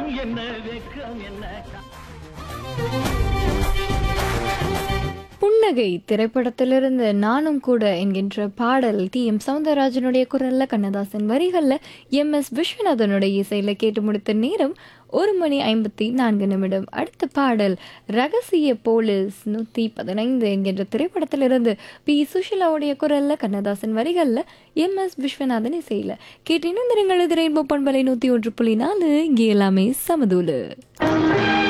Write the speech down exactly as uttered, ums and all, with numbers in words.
என்ன வெக்கம் என்ன புன்னகை திரைப்படத்திலிருந்து நானும் கூட என்கின்ற பாடல் டி எம் சௌந்தரராஜனுடைய குரல்ல கண்ணதாசன் வரிகள்ல எம் எஸ் விஸ்வநாதனுடைய இசையில கேட்டு முடித்த நேரம் ஒரு மணி ஐம்பத்தி நான்கு நிமிடம். அடுத்த பாடல் ரகசிய போலீஸ் நூத்தி பதினைந்து என்கின்ற திரைப்படத்திலிருந்து பி சுஷிலாவுடைய குரல்ல கண்ணதாசன் வரிகள்ல எம் எஸ் விஸ்வநாதன் இசையில கேட்டு இன்னும் திரைப்பண்பலை நூத்தி ஒன்று புள்ளி நாலு இங்கே எல்லாமே சமதூலு.